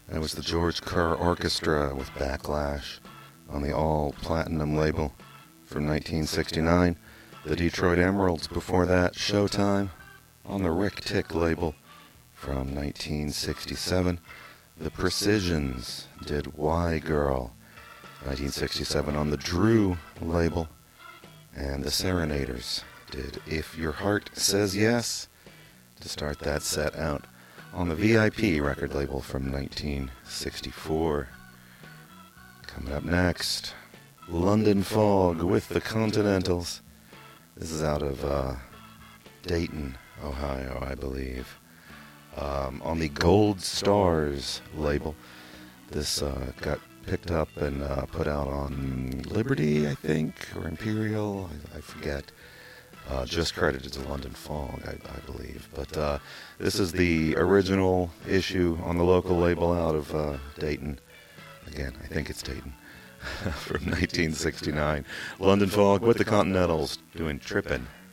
That was the George Kerr Orchestra with Backlash on the all-platinum label from 1969. The Detroit Emeralds before that, Showtime on the Rick Tick label from 1967. The Precisions did Why Girl, 1967 on the Drew label. And the Serenaders did If Your Heart Says Yes to start that set out on the VIP record label from 1964. Coming up next, London Fog with the Continentals. This is out of Dayton, Ohio, I believe. On the Gold Stars label. This got picked up and put out on Liberty, I think, or Imperial, I forget. Just credited to London Fog, I believe. But this is the original issue on the local label out of Dayton. Again, I think it's Dayton. From 1969. London Fog with the Continentals doing Trippin'.